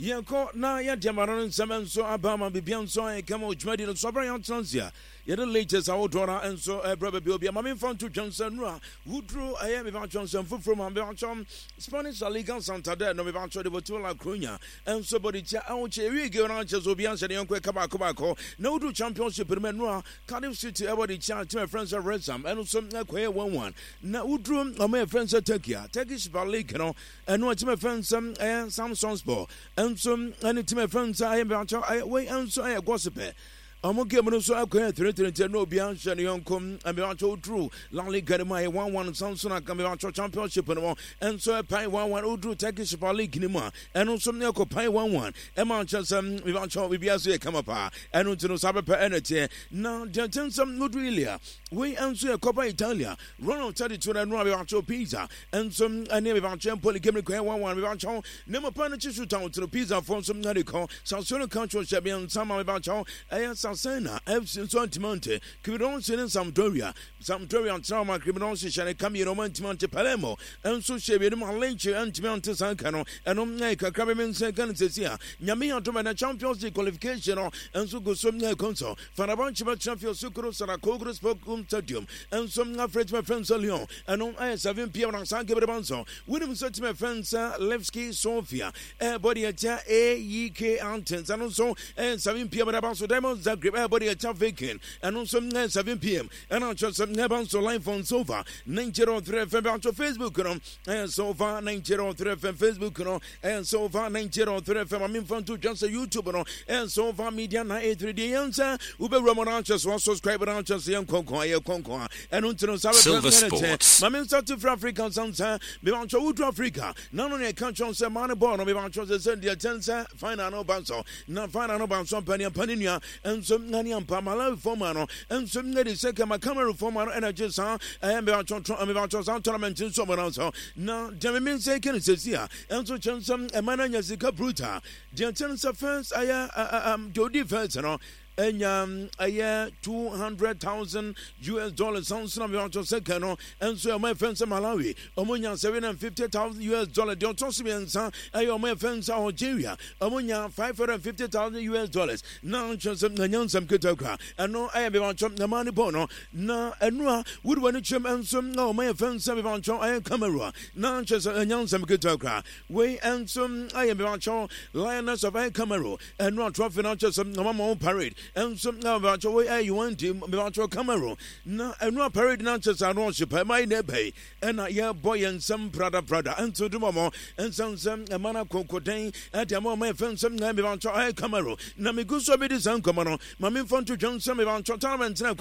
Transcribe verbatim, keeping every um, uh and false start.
Yanko na ya Diamaran Saman so Abama Bibian so and come out Jmadi and Sovereign Transia. Yet the latest our daughter and so a brother Bill Mammy found to Johnson Ra, who drew I am about Johnson from Ambianchon, Spanish Liga Santander, no Vivancho de Botola Crunya, and somebody Auche, we give answers Obians and Uncle Kabako, no do championship in Menua, Cardiff City, everybody chat to my friends of Rensam, and some Quay one one. Now, who drew my friends at Turkey, Turkish Valley, and what my friends some and some Sonsbo, and some and to my friends I am about I wait and so I gossip. I'm okay, but also I'm going to no beyond Shanion come and be on true. Lonely Gadamai one one Samson, I come on championship and so I pay one one who drew Turkish League Nima and also Nelko pay one one. Emma Chanson, we want to be as we come up and to no Sabba per energy. Now, there are some good really. We answer a Coppa Italia, Ronald thirty two and Rabiancho Pizza and some and name about Champion Chemical one one Vivancho, Nemo Panachi town to the pizza from some Nadico, Sansona Country Shabian, some Vivancho, and Sasena, Epson Santimonte, Kibidon Sin some Doria, some Dorian Trauma, Kibidon Shana Camino Montimonte Palermo, and so Shabian Malenche and Timonte Sancano, and Omneka Crabbin Second Cecia, Yamia to my Champions League qualification, and so go some console, Fanabanchi Champion Sucro, Saraco, spoke. Stadium and some French my friends Lyon and on I seven p m on San Gabriel with such my friends Levski Sofia body at A E K Antennes and also and seven p m at Abanso Diamonds Zagreb body at Vacant and on some seven p m and on just some Abanso line phone sofa nine zero three F M on Facebook and sofa nine zero three F M Facebook and sofa nine zero three F M I'm in front to just a YouTube and sofa media nine eight three D answer Ube Roman just one subscriber on just young Conco Concoa and until Silver Sports. My minister to Africa, Sansa, Bivancho Wood Africa. Not only a country on Samana Bono, Bivancho the Sunday Tensa, Fina no Banso, not Fina no Banso, Pania Panina, and some Nanian Pamala Formano, and some lady second my camera Formano Energy Sound, and Bivancho Bivancho Sound Tournament in someone also. Now, Jeremy second says here, and so Johnson, a man Jessica Bruta. The attendance of first, I am Jody First, and and um a year two hundred thousand U S dollars sounds na me want to second and so my friends Malawi omonya seven hundred fifty thousand U S dollars don toss me nsa ayo my friends Algeria omonya five hundred fifty thousand U S dollars now just na nyansam ketokra and no I be want na money bono na enua would want to and some no my friends be want I camera now just nyansam ketokra we and some I be want lioness of I camera and no trophy not just some normal parade and some now about your way you want him about your camera. No, and no parade not just a worship, my neighbor, and a year boy and some Prada Prada, and so to Momo, and some some a man of Cocotain, at a moment, friend some name about your camera. Namigo, so be this uncommon. Mammy Fonto Johnson about your talent.